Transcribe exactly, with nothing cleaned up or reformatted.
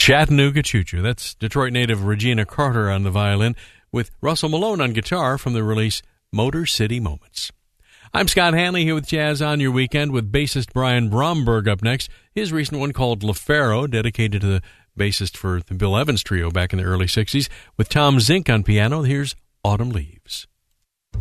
Chattanooga Choo Choo. That's Detroit native Regina Carter on the violin with Russell Malone on guitar from the release Motor City Moments. I'm Scott Hanley here with Jazz on Your Weekend with bassist Brian Bromberg up next. His recent one called LaFaro, dedicated to the bassist for the Bill Evans Trio back in the early sixties. With Tom Zink on piano, here's Autumn Leaves.